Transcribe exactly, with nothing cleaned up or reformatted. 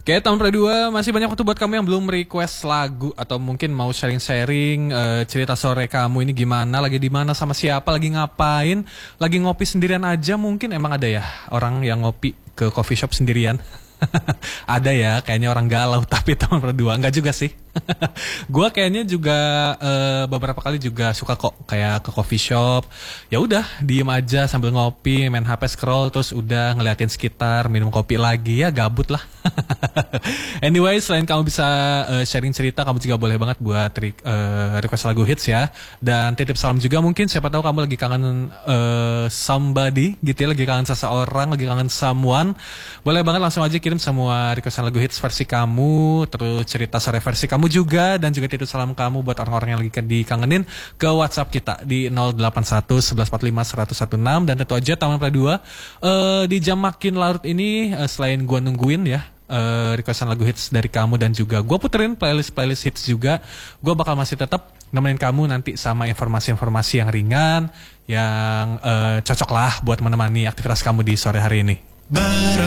Oke, tahun kedua masih banyak waktu buat kamu yang belum request lagu atau mungkin mau sharing-sharing uh, cerita sore kamu ini gimana, lagi di mana, sama siapa, lagi ngapain, lagi ngopi sendirian aja mungkin. Emang ada ya orang yang ngopi ke coffee shop sendirian? Ada ya, kayaknya orang galau tapi tahun berdua enggak juga sih. Gua kayaknya juga uh, beberapa kali juga suka kok kayak ke coffee shop. Ya udah, diem aja sambil ngopi, main H P, scroll, terus udah ngeliatin sekitar, minum kopi lagi, ya gabut lah. Anyway, selain kamu bisa uh, sharing cerita, kamu juga boleh banget buat re- uh, request lagu hits ya. Dan titip salam juga mungkin, siapa tahu kamu lagi kangen uh, somebody gitu ya, lagi kangen seseorang, lagi kangen someone. Boleh banget langsung aja kirim semua requestan lagu hits versi kamu, terus cerita sore versi kamu juga, dan juga titip salam kamu buat orang-orang yang lagi dikangenin ke WhatsApp kita di nol delapan satu satu satu empat lima satu satu enam. Dan tentu aja Taman Pradua uh, di jam makin larut ini, uh, selain gua nungguin ya uh, requestan lagu hits dari kamu, dan juga gua puterin playlist-playlist hits juga, gua bakal masih tetap nemenin kamu nanti sama informasi-informasi yang ringan, yang uh, cocok lah buat menemani aktivitas kamu di sore hari ini. Bareng